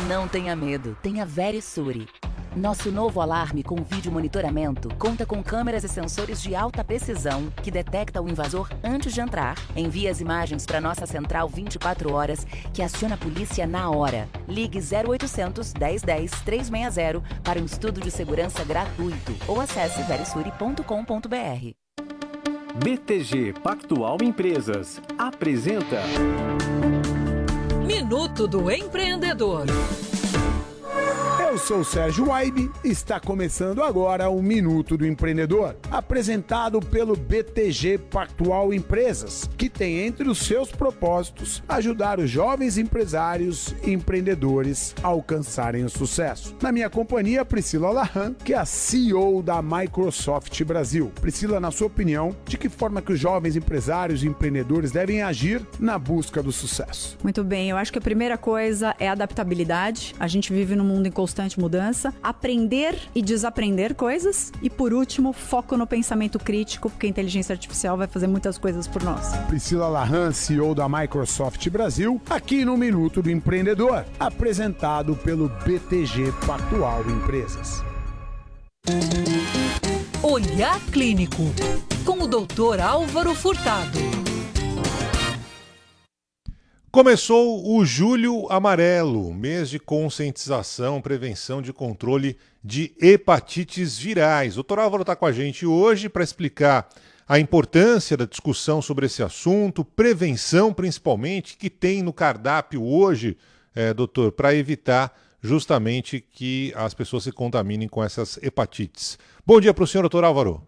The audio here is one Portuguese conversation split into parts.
Não tenha medo, tenha Verisure. Nosso novo alarme com vídeo monitoramento conta com câmeras e sensores de alta precisão que detecta o invasor antes de entrar, envia as imagens para nossa central 24 horas, que aciona a polícia na hora. Ligue 0800 1010 360 para um estudo de segurança gratuito ou acesse verisure.com.br. BTG Pactual Empresas apresenta Minuto do Empreendedor. Eu sou o Sérgio Waibe e está começando agora o Minuto do Empreendedor, apresentado pelo BTG Pactual Empresas, que tem entre os seus propósitos ajudar os jovens empresários e empreendedores a alcançarem o sucesso. Na minha companhia, Priscila Lahan, que é a CEO da Microsoft Brasil. Priscila, na sua opinião, de que forma que os jovens empresários e empreendedores devem agir na busca do sucesso? Muito bem, eu acho que a primeira coisa é a adaptabilidade. A gente vive num mundo em constante mudança, aprender e desaprender coisas e, por último, foco no pensamento crítico, porque a inteligência artificial vai fazer muitas coisas por nós. Priscila Lahan, CEO da Microsoft Brasil, aqui no Minuto do Empreendedor, apresentado pelo BTG Pactual Empresas. Olhar Clínico, com o Dr. Álvaro Furtado. Começou o Julho Amarelo, mês de conscientização, prevenção de controle de hepatites virais. O Dr. Álvaro está com a gente hoje para explicar a importância da discussão sobre esse assunto, prevenção principalmente, que tem no cardápio hoje, doutor, para evitar justamente que as pessoas se contaminem com essas hepatites. Bom dia para o senhor, Dr. Álvaro.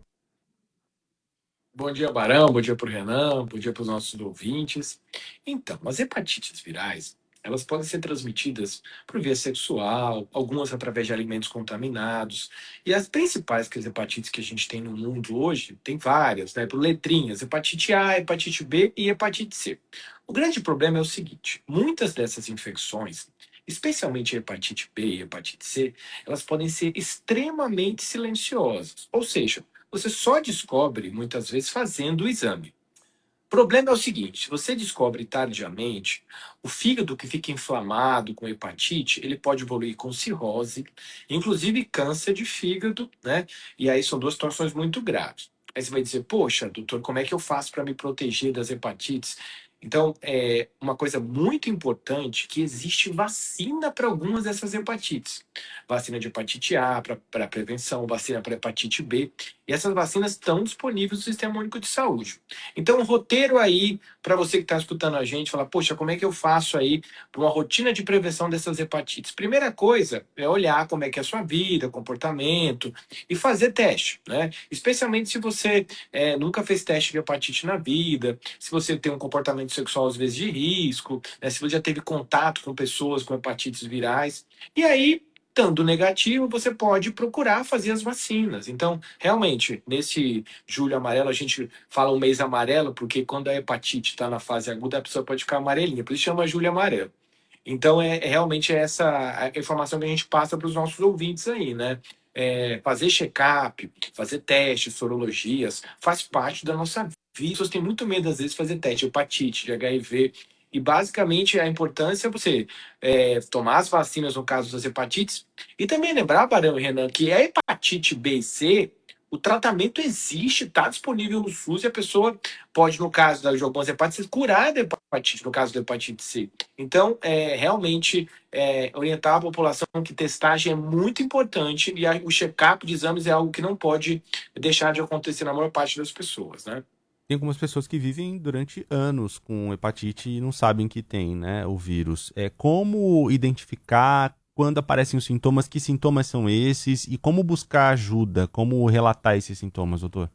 Bom dia, Barão, bom dia para o Renan, bom dia para os nossos ouvintes. Então, as hepatites virais, elas podem ser transmitidas por via sexual, algumas através de alimentos contaminados. E as principais hepatites que a gente tem no mundo hoje, tem várias, né? Por letrinhas, hepatite A, hepatite B e hepatite C. O grande problema é o seguinte, muitas dessas infecções, especialmente a hepatite B e a hepatite C, elas podem ser extremamente silenciosas, ou seja, você só descobre, muitas vezes, fazendo o exame. O problema é o seguinte, se você descobre tardiamente, o fígado que fica inflamado com hepatite, ele pode evoluir com cirrose, inclusive câncer de fígado, né? E aí são duas situações muito graves. Aí você vai dizer, poxa, doutor, como é que eu faço para me proteger das hepatites? Então, é uma coisa muito importante que existe vacina para algumas dessas hepatites. Vacina de hepatite A para prevenção, vacina para hepatite B. E essas vacinas estão disponíveis no Sistema Único de Saúde. Então, um roteiro aí, para você que está escutando a gente, falar, poxa, como é que eu faço aí para uma rotina de prevenção dessas hepatites? Primeira coisa é olhar como é que é a sua vida, comportamento, e fazer teste, né? Especialmente se você nunca fez teste de hepatite na vida, se você tem um comportamento sexual às vezes de risco, né? Se você já teve contato com pessoas com hepatites virais. E aí, estando negativo, você pode procurar fazer as vacinas. Então, realmente, nesse julho amarelo, a gente fala um mês amarelo, porque quando a hepatite está na fase aguda, a pessoa pode ficar amarelinha, por isso chama julho amarelo. Então, realmente essa a informação que a gente passa para os nossos ouvintes aí, né? Fazer check-up, fazer testes, sorologias, faz parte da nossa vida. As pessoas têm muito medo, às vezes, de fazer teste de hepatite, de HIV. E, basicamente, a importância é você tomar as vacinas no caso das hepatites. E também lembrar, Barão e Renan, que a hepatite B e C, o tratamento existe, está disponível no SUS e a pessoa pode, no caso de algumas hepatites, curar da hepatite, no caso da hepatite C. Então, realmente, orientar a população que testagem é muito importante e o check-up de exames é algo que não pode deixar de acontecer na maior parte das pessoas, né? Tem algumas pessoas que vivem durante anos com hepatite e não sabem que tem, né, o vírus. Como identificar quando aparecem os sintomas, que sintomas são esses e como buscar ajuda, como relatar esses sintomas, doutor?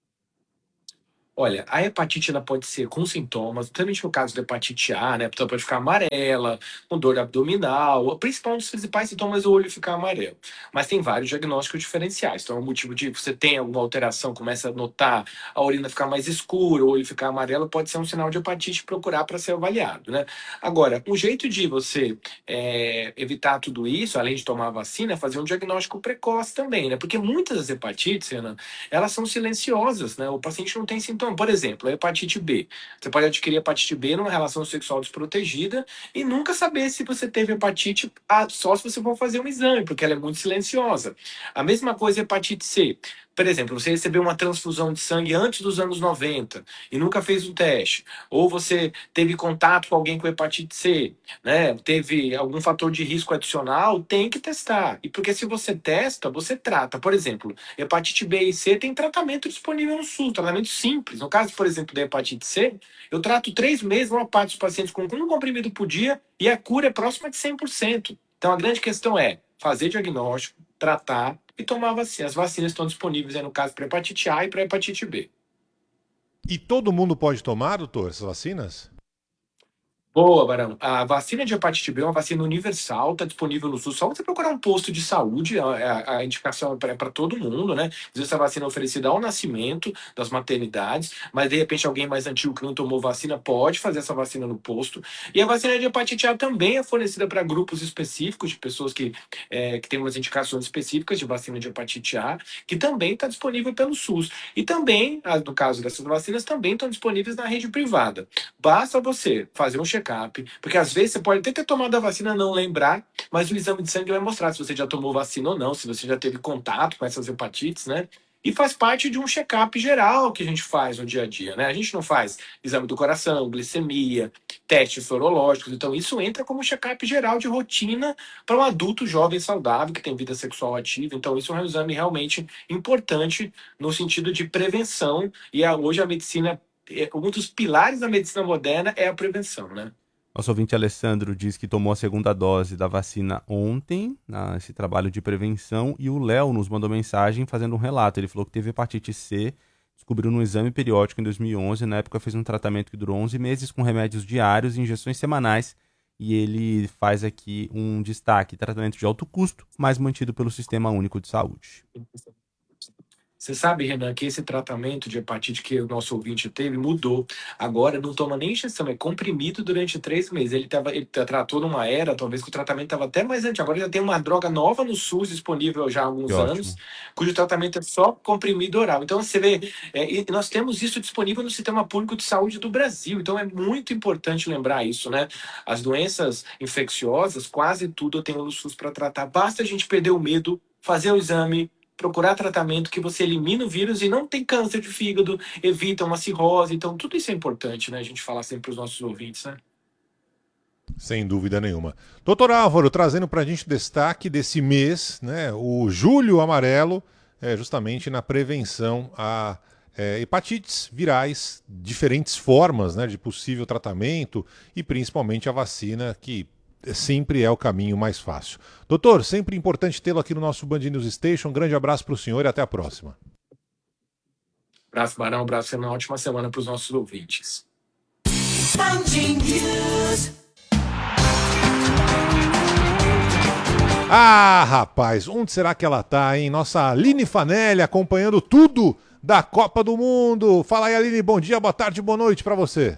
Olha, a hepatite ela pode ser com sintomas, principalmente no caso da hepatite A, né? A pessoa pode ficar amarela, com dor abdominal. O principal, um dos principais sintomas é o olho ficar amarelo. Mas tem vários diagnósticos diferenciais. Então, é um motivo de você tem alguma alteração, começa a notar a urina ficar mais escura, o olho ficar amarelo, pode ser um sinal de hepatite, procurar para ser avaliado, né? Agora, um jeito de você evitar tudo isso, além de tomar a vacina, é fazer um diagnóstico precoce também, né? Porque muitas das hepatites, Renan, elas são silenciosas, né? O paciente não tem sintomas. Então, por exemplo, a hepatite B. Você pode adquirir hepatite B numa relação sexual desprotegida e nunca saber se você teve hepatite só se você for fazer um exame, porque ela é muito silenciosa. A mesma coisa a hepatite C. Por exemplo, você recebeu uma transfusão de sangue antes dos anos 90 e nunca fez um teste. Ou você teve contato com alguém com hepatite C, né? Teve algum fator de risco adicional, tem que testar. E porque se você testa, você trata. Por exemplo, hepatite B e C tem tratamento disponível no SUS, tratamento simples. No caso, por exemplo, da hepatite C, eu trato 3 meses, uma parte dos pacientes com um comprimido por dia e a cura é próxima de 100%. Então a grande questão é fazer diagnóstico, tratar e tomar vacina. As vacinas estão disponíveis aí no caso para hepatite A e para hepatite B. E todo mundo pode tomar, doutor, essas vacinas? Boa, Barão. A vacina de hepatite B é uma vacina universal, está disponível no SUS. Só você procurar um posto de saúde, a indicação é para todo mundo, né? Às vezes essa vacina é oferecida ao nascimento das maternidades, mas de repente alguém mais antigo que não tomou vacina pode fazer essa vacina no posto. E a vacina de hepatite A também é fornecida para grupos específicos de pessoas que têm umas indicações específicas de vacina de hepatite A, que também está disponível pelo SUS. E também, no caso dessas vacinas, também estão disponíveis na rede privada. Basta você fazer um check-up, porque às vezes você pode até ter tomado a vacina e não lembrar, mas o exame de sangue vai mostrar se você já tomou vacina ou não, se você já teve contato com essas hepatites, né? E faz parte de um check-up geral que a gente faz no dia a dia, né? A gente não faz exame do coração, glicemia, testes sorológicos, então isso entra como check-up geral de rotina para um adulto jovem saudável que tem vida sexual ativa, então isso é um exame realmente importante no sentido de prevenção, e hoje a medicina, um dos pilares da medicina moderna é a prevenção, né? Nosso ouvinte Alessandro diz que tomou a segunda dose da vacina ontem, nesse trabalho de prevenção, e o Léo nos mandou mensagem fazendo um relato. Ele falou que teve hepatite C, descobriu num exame periódico em 2011, na época fez um tratamento que durou 11 meses com remédios diários e injeções semanais, e ele faz aqui um destaque: tratamento de alto custo, mas mantido pelo Sistema Único de Saúde. Você sabe, Renan, que esse tratamento de hepatite que o nosso ouvinte teve mudou. Agora não toma nem injeção, é comprimido durante 3 meses. Ele tratou numa era, talvez que o tratamento estava até mais antigo. Agora já tem uma droga nova no SUS disponível já há alguns anos, cujo tratamento é só comprimido oral. Então você vê, nós temos isso disponível no Sistema Público de Saúde do Brasil. Então é muito importante lembrar isso, né? As doenças infecciosas, quase tudo eu tenho no SUS para tratar. Basta a gente perder o medo, fazer o exame, procurar tratamento que você elimina o vírus e não tem câncer de fígado, evita uma cirrose. Então, tudo isso é importante, né? A gente falar sempre para os nossos ouvintes, né? Sem dúvida nenhuma. Doutor Álvaro, trazendo para a gente o destaque desse mês, né? O Julho Amarelo, justamente na prevenção a hepatites virais, diferentes formas, né, de possível tratamento e principalmente a vacina, que sempre é o caminho mais fácil. Doutor, sempre importante tê-lo aqui no nosso Band News Station. Um grande abraço para o senhor e até a próxima. Abraço, Barão. Abraço, uma ótima semana para os nossos ouvintes. Ah, rapaz, onde será que ela tá, hein? Nossa Aline Fanelli acompanhando tudo da Copa do Mundo. Fala aí, Aline, bom dia, boa tarde, boa noite para você.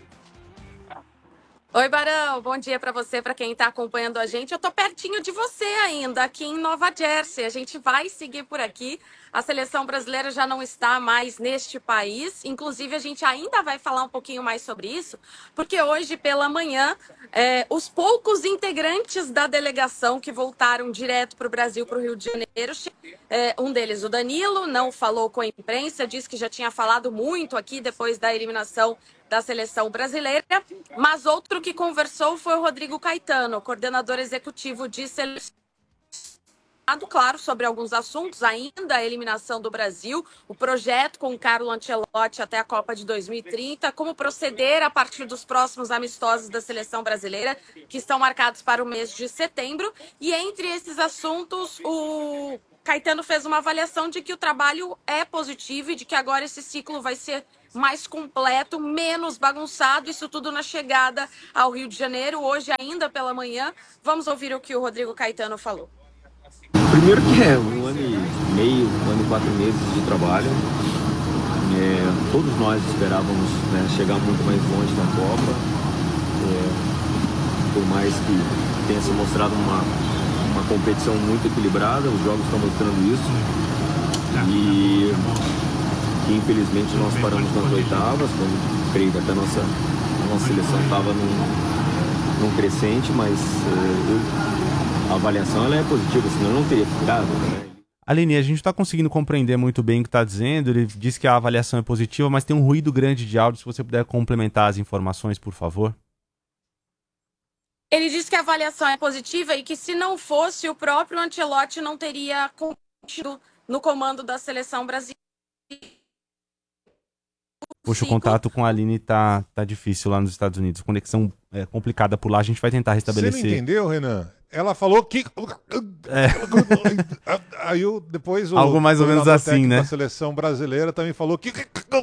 Oi, Barão, bom dia para você, para quem está acompanhando a gente. Eu tô pertinho de você ainda, aqui em Nova Jersey. A gente vai seguir por aqui. A seleção brasileira já não está mais neste país. Inclusive, a gente ainda vai falar um pouquinho mais sobre isso, porque hoje pela manhã, os poucos integrantes da delegação que voltaram direto para o Brasil, para o Rio de Janeiro, um deles, o Danilo, não falou com a imprensa, disse que já tinha falado muito aqui depois da eliminação da seleção brasileira, mas outro que conversou foi o Rodrigo Caetano, coordenador executivo de seleção. Claro, sobre alguns assuntos, ainda a eliminação do Brasil, o projeto com o Carlo Ancelotti até a Copa de 2030, como proceder a partir dos próximos amistosos da seleção brasileira, que estão marcados para o mês de setembro. E entre esses assuntos, o Caetano fez uma avaliação de que o trabalho é positivo e de que agora esse ciclo vai ser mais completo, menos bagunçado, isso tudo na chegada ao Rio de Janeiro, hoje ainda pela manhã. Vamos ouvir o que o Rodrigo Caetano falou. Primeiro que é 1 ano e meio, 1 ano e 4 meses de trabalho. Todos nós esperávamos, né, chegar muito mais longe na Copa. Por mais que tenha se mostrado uma competição muito equilibrada, os jogos estão mostrando isso. E que infelizmente nós paramos nas oitavas, quando creio que até a nossa seleção estava num crescente, mas a avaliação ela é positiva, senão eu não teria ficado, né? Aline, a gente está conseguindo compreender muito bem o que está dizendo. Ele diz que a avaliação é positiva, mas tem um ruído grande de áudio. Se você puder complementar as informações, por favor. Ele diz que a avaliação é positiva e que se não fosse, o próprio Ancelotti não teria continuado no comando da seleção brasileira. Puxa, o contato com a Aline tá difícil lá nos Estados Unidos. Conexão complicada por lá. A gente vai tentar restabelecer. Você não entendeu, Renan? Ela falou que... Aí depois o... Algo mais ou menos assim, né? A seleção brasileira também falou que...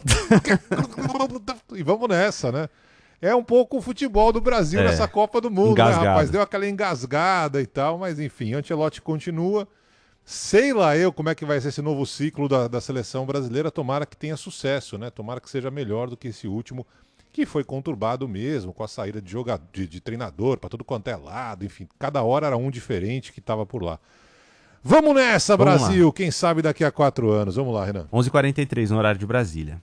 E vamos nessa, né? É um pouco o futebol do Brasil nessa Copa do Mundo, engasgado, né, rapaz? Deu aquela engasgada e tal, mas enfim, Ancelotti continua. Sei lá eu como é que vai ser esse novo ciclo da seleção brasileira. Tomara que tenha sucesso, né? Tomara que seja melhor do que esse último, que foi conturbado mesmo, com a saída de jogador, de treinador para tudo quanto é lado, enfim, cada hora era um diferente que estava por lá. Vamos nessa, Vamos Brasil, lá. Quem sabe daqui a 4 anos. Vamos lá, Renan. 11h43 no horário de Brasília.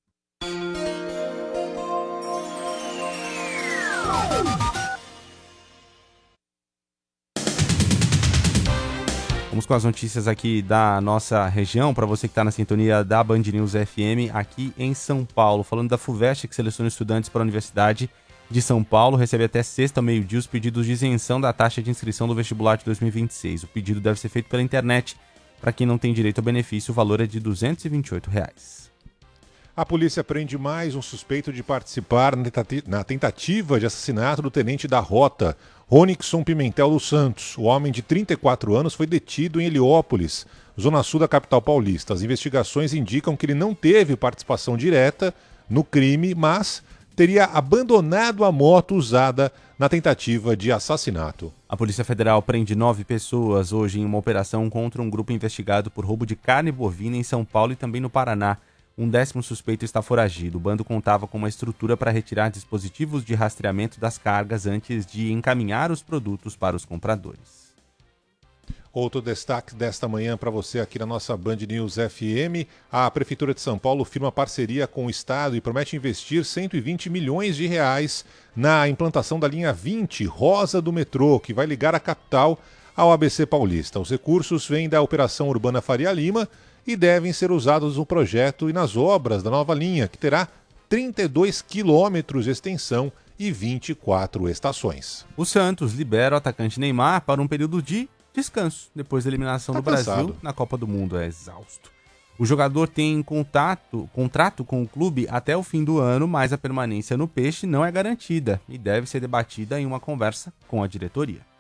Vamos com as notícias aqui da nossa região, para você que está na sintonia da Band News FM, aqui em São Paulo. Falando da FUVEST, que seleciona estudantes para a Universidade de São Paulo, recebe até sexta, ao meio-dia, os pedidos de isenção da taxa de inscrição do vestibular de 2026. O pedido deve ser feito pela internet. Para quem não tem direito ao benefício, o valor é de R$ 228. A polícia prende mais um suspeito de participar na tentativa de assassinato do tenente da Rota, Ronixon Pimentel dos Santos. O homem de 34 anos foi detido em Heliópolis, zona sul da capital paulista. As investigações indicam que ele não teve participação direta no crime, mas teria abandonado a moto usada na tentativa de assassinato. A Polícia Federal prende 9 pessoas hoje em uma operação contra um grupo investigado por roubo de carne bovina em São Paulo e também no Paraná. Um 10º suspeito está foragido. O bando contava com uma estrutura para retirar dispositivos de rastreamento das cargas antes de encaminhar os produtos para os compradores. Outro destaque desta manhã para você aqui na nossa Band News FM. A Prefeitura de São Paulo firma parceria com o Estado e promete investir R$120 milhões na implantação da linha 20 rosa do metrô, que vai ligar a capital ao ABC Paulista. Os recursos vêm da Operação Urbana Faria Lima e devem ser usados no projeto e nas obras da nova linha, que terá 32 quilômetros de extensão e 24 estações. O Santos libera o atacante Neymar para um período de descanso, depois da eliminação do Brasil na Copa do Mundo. É exausto. O jogador tem contrato com o clube até o fim do ano, mas a permanência no Peixe não é garantida e deve ser debatida em uma conversa com a diretoria.